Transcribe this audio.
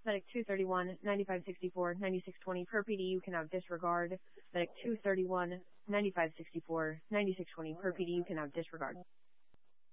Medic 231, 9564, 9620 per PD, you can now disregard. Medic 231, 9564, 9620 per PD, you can now disregard.